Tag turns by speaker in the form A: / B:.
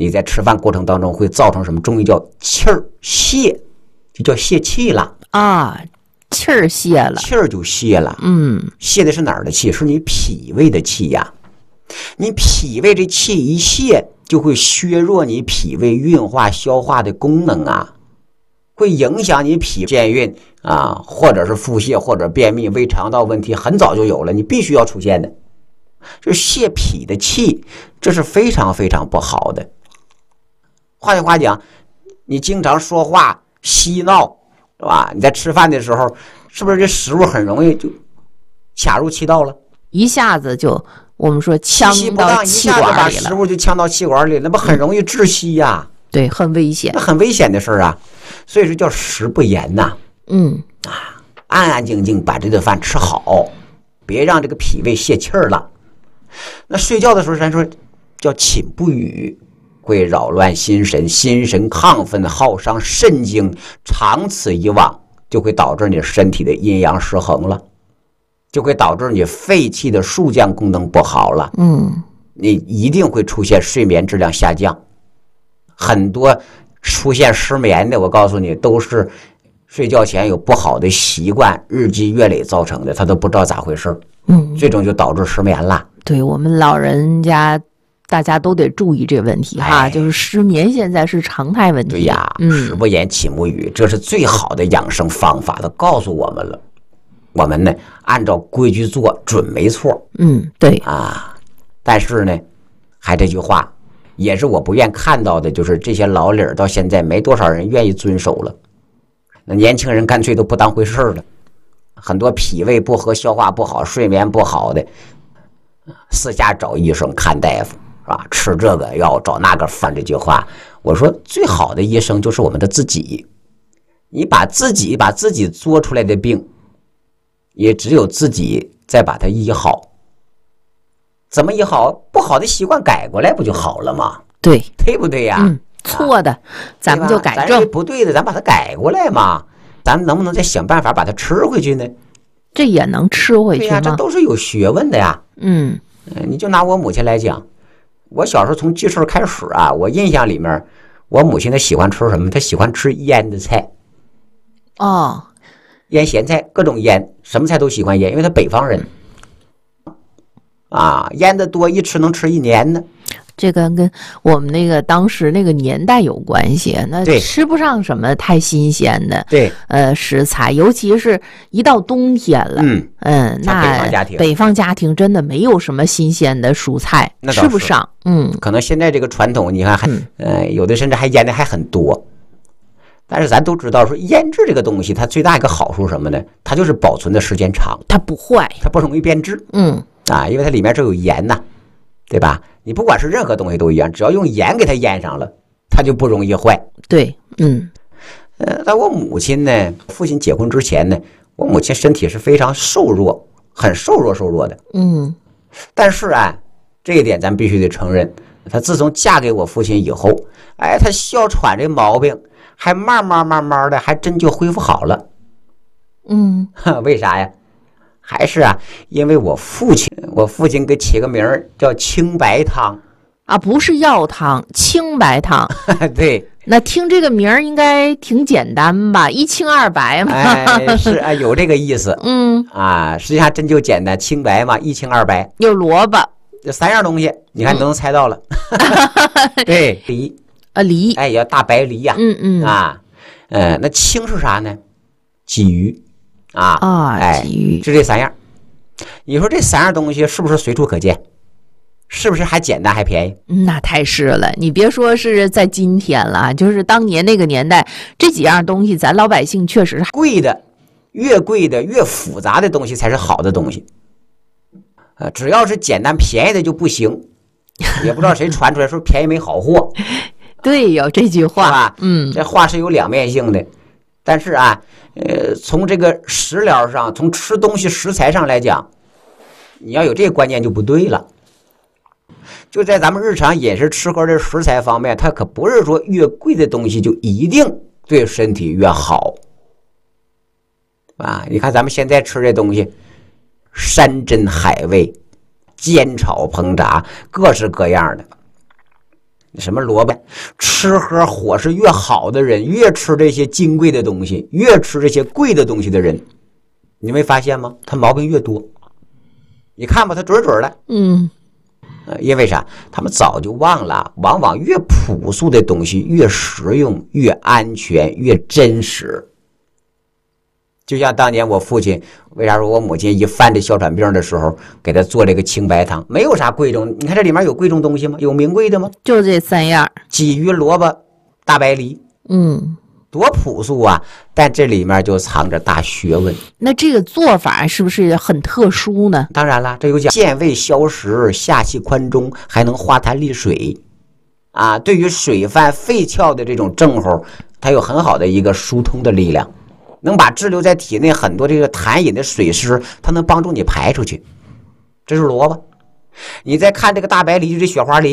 A: 你在吃饭过程当中会造成什么？中医叫气儿泄，就叫泄气了
B: 啊，气儿泄了，
A: 气儿就泄了。泄的是哪儿的气？是你脾胃的气呀。你脾胃这气一泄，就会削弱你脾胃运化消化的功能啊，会影响你脾健运啊，或者是腹泻，或者便秘、胃肠道问题，很早就有了，你必须要出现的。这泄脾的气，这是非常非常不好的。换句话讲，你经常说话嬉闹，是吧？你在吃饭的时候，是不是这食物很容易就卡入气道了？
B: 一下子就我们说呛到气管里了，一下子把
A: 食物就呛到气管里，那不很容易窒息呀？
B: 对，很危险，
A: 那很危险的事啊。所以说叫食不言呐。安安静静把这顿饭吃好，别让这个脾胃泄气儿了。那睡觉的时候，咱说叫寝不语，会扰乱心神，心神亢奋，耗伤肾经，长此以往就会导致你身体的阴阳失衡了，就会导致你肺气的肃降功能不好了。你一定会出现睡眠质量下降。很多出现失眠的，我告诉你，都是睡觉前有不好的习惯，日积月累造成的，他都不知道咋回事。最终就导致失眠了。
B: 对，我们老人家大家都得注意这个问题哈，就是失眠现在是常态问题。
A: 对呀，食不言寝不语，这是最好的养生方法，他告诉我们了。我们呢，按照规矩做，准没错。
B: 对
A: 啊，但是呢，还这句话，也是我不愿看到的，就是这些老理儿到现在没多少人愿意遵守了。那年轻人干脆都不当回事了，很多脾胃不和、消化不好、睡眠不好的，私下找医生看大夫，是吧？吃这个药找那个饭。这句话，我说最好的医生就是我们的自己。你把自己做出来的病，也只有自己再把它医好。怎么医好？不好的习惯改过来不就好了吗？
B: 对
A: 不对呀？
B: 错的咱们就改正，
A: 不对的咱把它改过来嘛。咱能不能再想办法把它吃回去呢？
B: 这也能吃回去吗？
A: 对呀，这都是有学问的呀。你就拿我母亲来讲，我小时候从记事开始啊，我印象里面，我母亲她喜欢吃什么？她喜欢吃腌的菜。腌咸菜，各种腌，什么菜都喜欢腌，因为她北方人啊，腌的多，一吃能吃1年呢。
B: 这个跟我们那个当时那个年代有关系，那吃不上什么太新鲜的食材，尤其是一到冬天了，那北方家庭真的没有什么新鲜的蔬菜，吃不上。
A: 可能现在这个传统，你看有的甚至还腌的还很多。但是咱都知道说腌制这个东西，它最大一个好处什么呢？它就是保存的时间长，
B: 它不坏，
A: 它不容易变质。因为它里面是有盐呐，对吧？你不管是任何东西都一样，只要用盐给它腌上了，它就不容易坏。
B: 对，
A: 但我母亲呢，父亲结婚之前呢，我母亲身体是非常瘦弱，很瘦弱的。但是啊，这一点咱必须得承认，她自从嫁给我父亲以后，她哮喘这毛病还慢慢的还真就恢复好了。为啥呀？还是啊，因为我父亲给起个名叫清白汤
B: 啊，不是药汤，清白汤。
A: 对，
B: 那听这个名应该挺简单吧？一清二白嘛。
A: 是啊，有这个意思。实际上真就简单，清白嘛，一清二白。
B: 有萝卜，
A: 这3样东西，你看你都能猜到了。对，梨
B: 梨，
A: 要大白梨呀。那清是啥呢？鲫鱼。鲫鱼是这3样。你说这3样东西是不是随处可见？是不是还简单还便宜？
B: 那太是了，你别说是在今天了，就是当年那个年代，这几样东西咱老百姓确实是
A: 贵的，越贵的越复杂的东西才是好的东西。只要是简单便宜的就不行。也不知道谁传出来说便宜没好货。
B: 对，有这句话
A: 吧？这话是有两面性的。但是啊，从这个食疗上，从吃东西食材上来讲，你要有这个观念就不对了。就在咱们日常饮食吃喝的食材方面，它可不是说越贵的东西就一定对身体越好啊！你看咱们现在吃这东西，山珍海味、煎炒烹炸，各式各样的。 什么萝卜，吃喝伙食越好的人，越吃这些金贵的东西，越吃这些贵的东西的人，你没发现吗？他毛病越多。你看吧，他准准的。因为啥？他们早就忘了，往往越朴素的东西越实用、越安全、越真实。就像当年我父亲，为啥说我母亲一犯这哮喘病的时候，给他做这个清白汤，没有啥贵重。你看这里面有贵重东西吗？有名贵的吗？
B: 就这3样：
A: 鲫鱼、萝卜、大白梨。多朴素啊！但这里面就藏着大学问。
B: 那这个做法是不是很特殊呢？
A: 当然了，这有讲健胃消食、下气宽中，还能化痰利水啊。对于水泛肺窍的这种症候，它有很好的一个疏通的力量。能把滞留在体内很多这个痰饮的水湿，它能帮助你排出去。这是萝卜。你再看这个大白梨，就这雪花梨，